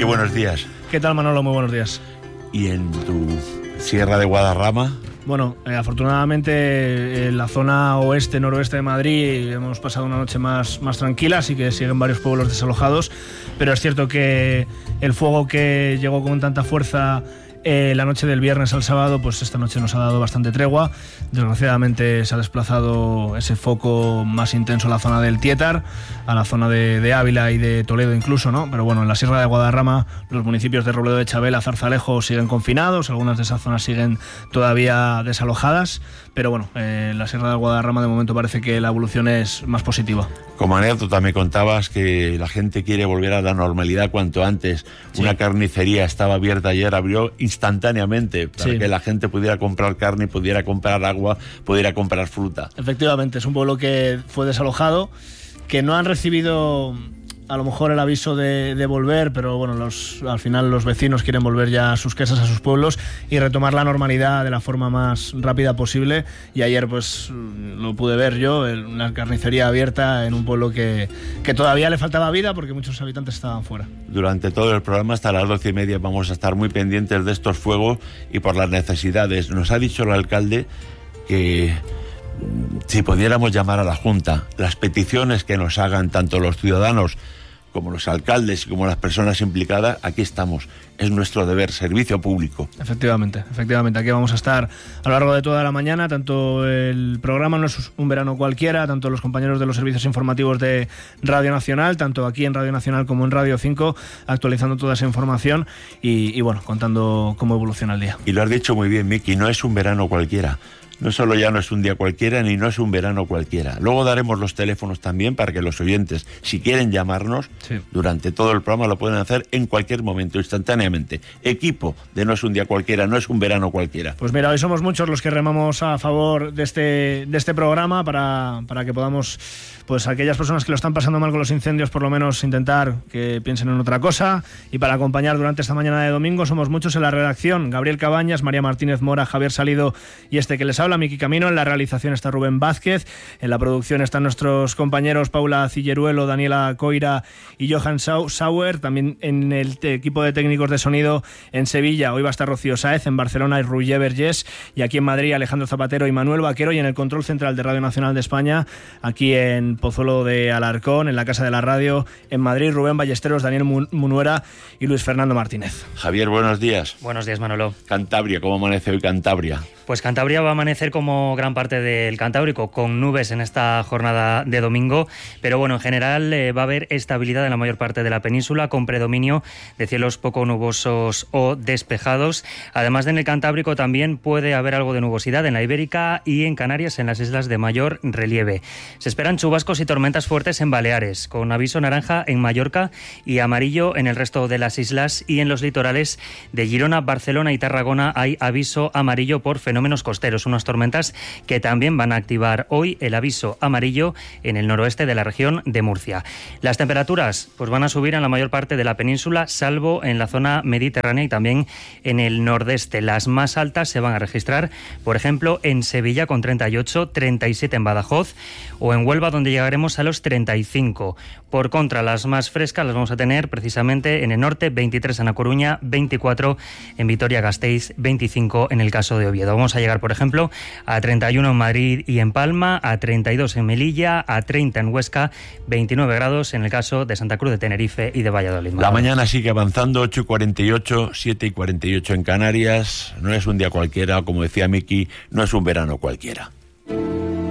buenos días. ¿Qué tal, Manolo? Muy buenos días. ¿Y en tu Sierra de Guadarrama? Bueno, afortunadamente en la zona oeste-noroeste de Madrid hemos pasado una noche más tranquila, así que siguen varios pueblos desalojados, pero es cierto que el fuego que llegó con tanta fuerza la noche del viernes al sábado, pues esta noche nos ha dado bastante tregua. Desgraciadamente se ha desplazado ese foco más intenso a la zona del Tietar, a la zona de Ávila y de Toledo incluso, ¿no? Pero bueno, en la Sierra de Guadarrama los municipios de Robledo de Chabela, Zarzalejo siguen confinados, algunas de esas zonas siguen todavía desalojadas, pero bueno, en la Sierra de Guadarrama de momento parece que la evolución es más positiva. Como anécdota me contabas que la gente quiere volver a la normalidad cuanto antes. Sí. Una carnicería estaba abierta ayer, abrió instantáneamente para que la gente pudiera comprar carne, pudiera comprar agua, pudiera comprar fruta. Efectivamente, es un pueblo que fue desalojado, que no han recibido a lo mejor el aviso de volver, pero bueno, al final los vecinos quieren volver ya a sus casas, a sus pueblos y retomar la normalidad de la forma más rápida posible. Y ayer pues lo pude ver yo, una carnicería abierta en un pueblo que todavía le faltaba vida porque muchos habitantes estaban fuera. Durante todo el programa hasta las 12:30 vamos a estar muy pendientes de estos fuegos y por las necesidades. Nos ha dicho el alcalde que si pudiéramos llamar a la Junta, las peticiones que nos hagan tanto los ciudadanos como los alcaldes y como las personas implicadas, aquí estamos. Es nuestro deber, servicio público. Efectivamente. Aquí vamos a estar a lo largo de toda la mañana. Tanto el programa No es un verano cualquiera, tanto los compañeros de los servicios informativos de Radio Nacional, tanto aquí en Radio Nacional como en Radio 5, actualizando toda esa información y bueno, contando cómo evoluciona el día. Y lo has dicho muy bien, Miki, no es un verano cualquiera. No solo ya no es un día cualquiera, ni no es un verano cualquiera. Luego daremos los teléfonos también para que los oyentes, si quieren llamarnos, durante todo el programa lo pueden hacer en cualquier momento, instantáneamente. Equipo de No es un día cualquiera, no es un verano cualquiera. Pues mira, hoy somos muchos los que remamos a favor de este programa para que podamos, pues aquellas personas que lo están pasando mal con los incendios, por lo menos intentar que piensen en otra cosa. Y para acompañar durante esta mañana de domingo somos muchos en la redacción: Gabriel Cabañas, María Martínez Mora, Javier Salido y este que les habla, Miki Camino. En la realización está Rubén Vázquez, en la producción están nuestros compañeros Paula Cilleruelo, Daniela Coira y Johan Sauer. También en el equipo de técnicos de sonido en Sevilla hoy va a estar Rocío Sáez, en Barcelona Roger Vergés, y aquí en Madrid Alejandro Zapatero y Manuel Vaquero, y en el control central de Radio Nacional de España, aquí en Pozuelo de Alarcón, en la Casa de la Radio en Madrid, Rubén Ballesteros, Daniel Munuera y Luis Fernando Martínez. Javier, buenos días. Buenos días, Manolo. Cantabria, ¿cómo amanece hoy Cantabria? Pues Cantabria va a amanecer como gran parte del Cantábrico, con nubes en esta jornada de domingo, pero bueno, en general va a haber estabilidad en la mayor parte de la península, con predominio de cielos poco nubosos o despejados. Además de en el Cantábrico también puede haber algo de nubosidad en la Ibérica y en Canarias, en las islas de mayor relieve. Se esperan chubascos y tormentas fuertes en Baleares, con aviso naranja en Mallorca y amarillo en el resto de las islas, y en los litorales de Girona, Barcelona y Tarragona hay aviso amarillo por fenómenos costeros, unas tormentas que también van a activar hoy el aviso amarillo en el noroeste de la región de Murcia. Las temperaturas pues van a subir en la mayor parte de la península, salvo en la zona mediterránea y también en el nordeste. Las más altas se van a registrar, por ejemplo, en Sevilla con 38, 37 en Badajoz, o en Huelva, donde llegaremos a los 35. Por contra, las más frescas las vamos a tener precisamente en el norte, 23 en A Coruña, 24 en Vitoria-Gasteiz, 25 en el caso de Oviedo. Vamos a llegar, por ejemplo, a 31 en Madrid y en Palma, a 32 en Melilla, a 30 en Huesca, 29 grados en el caso de Santa Cruz de Tenerife y de Valladolid. La mañana sigue avanzando, 8:48, 7:48 en Canarias. No es un día cualquiera, como decía Miki, no es un verano cualquiera.